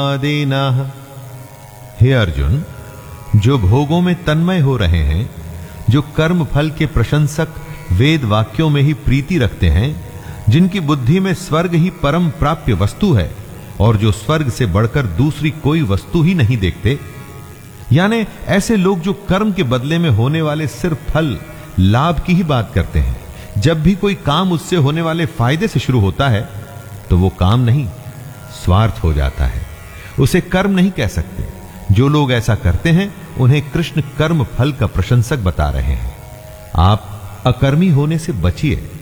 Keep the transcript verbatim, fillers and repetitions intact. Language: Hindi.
देना। हे अर्जुन, जो भोगों में तन्मय हो रहे हैं, जो कर्म फल के प्रशंसक वेद वाक्यों में ही प्रीति रखते हैं, जिनकी बुद्धि में स्वर्ग ही परम प्राप्य वस्तु है और जो स्वर्ग से बढ़कर दूसरी कोई वस्तु ही नहीं देखते, यानी ऐसे लोग जो कर्म के बदले में होने वाले सिर्फ फल लाभ की ही बात करते हैं, जब भी कोई काम उससे होने वाले फायदे से शुरू होता है तो वो काम नहीं, स्वार्थ हो जाता है, उसे कर्म नहीं कह सकते। जो लोग ऐसा करते हैं उन्हें कृष्ण कर्म फल का प्रशंसक बता रहे हैं। आप अकर्मी होने से बचिए।